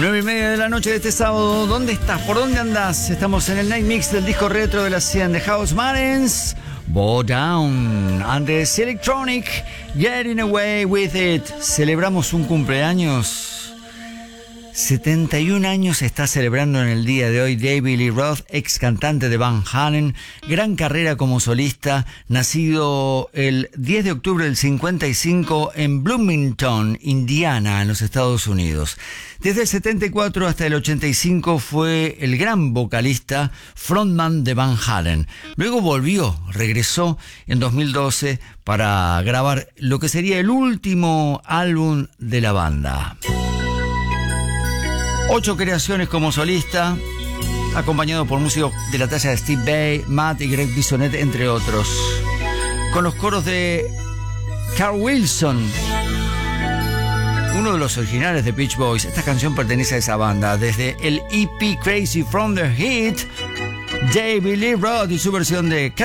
9:30 de la noche de este sábado. ¿Dónde estás? ¿Por dónde andás? Estamos en el Night Mix del disco retro de las 100 de House Martins. Bow Down and the Electronic, Getting Away With It. Celebramos un cumpleaños. 71 años está celebrando en el día de hoy David Lee Roth, ex cantante de Van Halen, gran carrera como solista, nacido el 10 de octubre del 55 en Bloomington, Indiana, en los Estados Unidos. Desde el 74 hasta el 85 fue el gran vocalista, frontman de Van Halen. Luego regresó en 2012 para grabar lo que sería el último álbum de la banda. 8 creaciones como solista, acompañado por músicos de la talla de Steve Vai, Matt y Greg Bissonette, entre otros. Con los coros de Carl Wilson, uno de los originales de Beach Boys. Esta canción pertenece a esa banda. Desde el EP Crazy from the Heat, David Lee Roth y su versión de